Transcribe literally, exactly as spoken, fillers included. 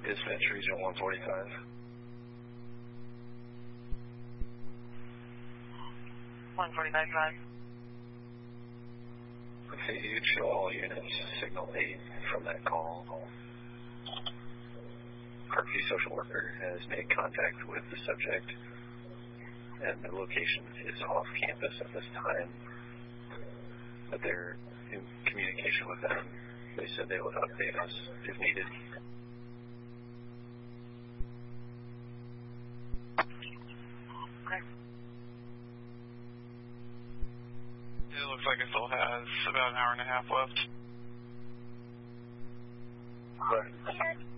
Dispatch Regional one forty-five. one forty-five drive. Okay, you'd show all units signal eight from that call. Parkview social worker has made contact with the subject, and the location is off campus at this time, but they're in communication with them. They said they would update us if needed. Okay. It looks like it still has about an hour and a half left. Right.